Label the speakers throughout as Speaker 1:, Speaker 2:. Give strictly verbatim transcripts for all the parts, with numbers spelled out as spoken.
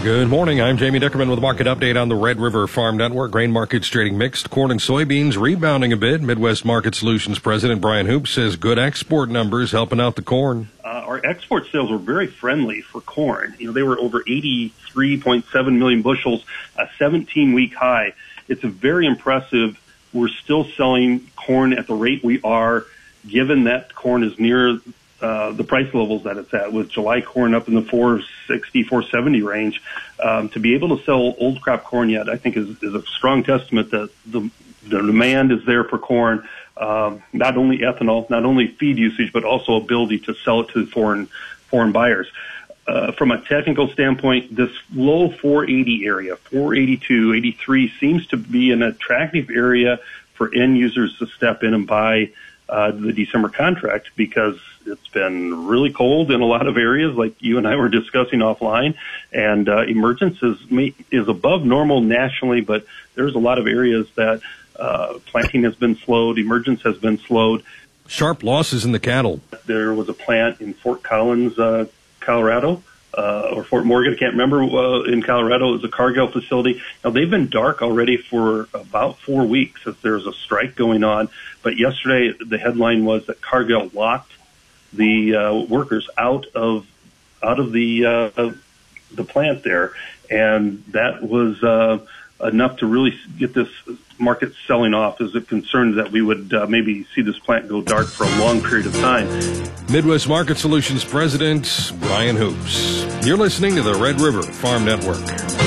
Speaker 1: Good morning. I'm Jamie Dickerman with a market update on the Red River Farm Network. Grain markets trading mixed. Corn and soybeans rebounding a bit. Midwest Market Solutions President Brian Hoops says good export numbers helping out the corn.
Speaker 2: Uh, our export sales were very friendly for corn. You know, they were over eighty-three point seven million bushels, a seventeen-week high. It's a very impressive. We're still selling corn at the rate we are, given that corn is near Uh, the price levels that it's at, with July corn up in the four sixty, four seventy range. Um, to be able to sell old crop corn yet, I think is, is a strong testament that the, the demand is there for corn, um, not only ethanol, not only feed usage, but also ability to sell it to foreign, foreign buyers. Uh, from a technical standpoint, this low four eighty area, four eighty-two, eighty-three seems to be an attractive area for end users to step in and buy uh, the December contract, because it's been really cold in a lot of areas, like you and I were discussing offline, and uh, emergence is, is above normal nationally, but there's a lot of areas that uh, planting has been slowed, emergence has been slowed.
Speaker 1: Sharp losses in the cattle.
Speaker 2: There was a plant in Fort Collins, uh, Colorado, uh, or Fort Morgan, I can't remember, uh, in Colorado. It was a Cargill facility. Now, they've been dark already for about four weeks as there's a strike going on, but yesterday the headline was that Cargill locked the uh, workers out of out of the uh, the plant there, and that was uh, enough to really get this market selling off. Is it concerned that we would uh, maybe see this plant go dark for a long period of time?
Speaker 1: Midwest Market Solutions President Brian Hoops. You're listening to the Red River Farm Network.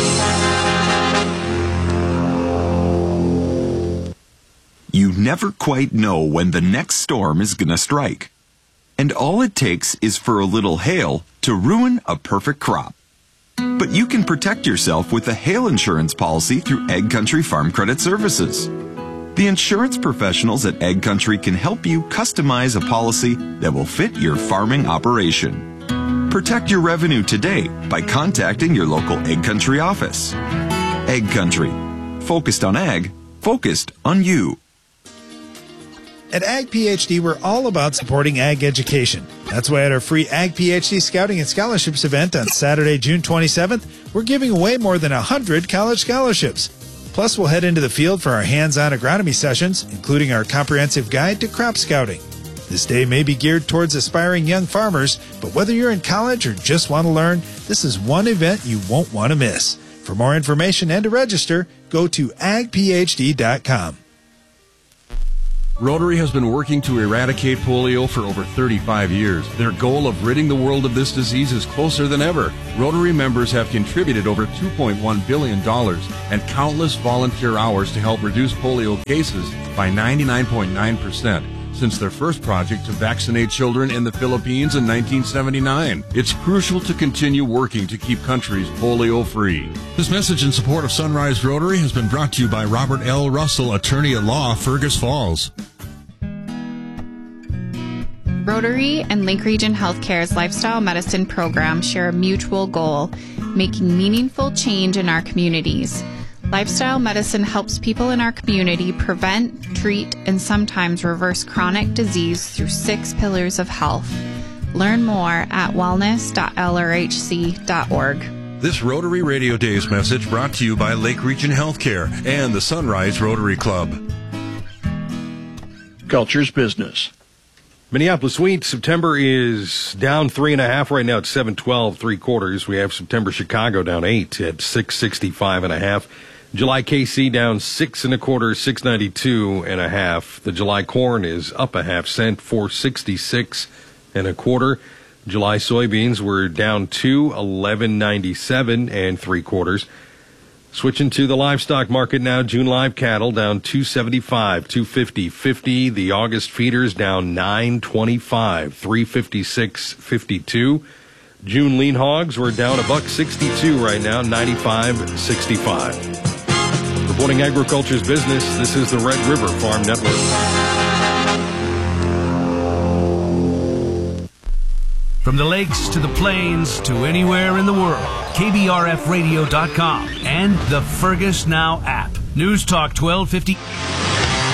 Speaker 3: You never quite know when the next storm is going to strike. And all it takes is for a little hail to ruin a perfect crop. But you can protect yourself with a hail insurance policy through Ag Country Farm Credit Services. The insurance professionals at Ag Country can help you customize a policy that will fit your farming operation. Protect your revenue today by contacting your local Ag Country office. Ag Country. Focused on ag, focused on you.
Speaker 4: At Ag PhD, we're all about supporting ag education. That's why at our free Ag PhD Scouting and Scholarships event on Saturday, June twenty-seventh, we're giving away more than one hundred college scholarships. Plus, we'll head into the field for our hands-on agronomy sessions, including our comprehensive guide to crop scouting. This day may be geared towards aspiring young farmers, but whether you're in college or just want to learn, this is one event you won't want to miss. For more information and to register, go to ag p h d dot com.
Speaker 5: Rotary has been working to eradicate polio for over thirty-five years. Their goal of ridding the world of this disease is closer than ever. Rotary members have contributed over two point one billion dollars and countless volunteer hours to help reduce polio cases by ninety-nine point nine percent since their first project to vaccinate children in the Philippines in nineteen seventy-nine. It's crucial to continue working to keep countries polio-free.
Speaker 6: This message in support of Sunrise Rotary has been brought to you by Robert L. Russell, attorney at law, Fergus Falls.
Speaker 7: Rotary and Lake Region Healthcare's lifestyle medicine program share a mutual goal, making meaningful change in our communities. Lifestyle medicine helps people in our community prevent, treat, and sometimes reverse chronic disease through six pillars of health. Learn more at wellness dot l r h c dot org.
Speaker 6: This Rotary Radio Days message brought to you by Lake Region Healthcare and the Sunrise Rotary Club.
Speaker 8: Culture's Business.
Speaker 1: Minneapolis wheat, September is down three and a half right now at seven twelve, three quarters. We have September Chicago down eight at six sixty-five and a half. July K C down six and a quarter, six ninety-two and a half. The July corn is up a half cent, four sixty-six and a quarter. July soybeans were down two, eleven ninety-seven and three quarters. Switching to the livestock market now, June live cattle down two seventy-five, two fifty, fifty. The August feeders down nine twenty-five, three fifty-six, fifty-two. June lean hogs were down a buck sixty-two right now, ninety-five sixty-five. Reporting agriculture's business, this is the Red River Farm Network.
Speaker 9: From the lakes to the plains to anywhere in the world, K B R F radio dot com and the Fergus Now app. News Talk twelve fifty.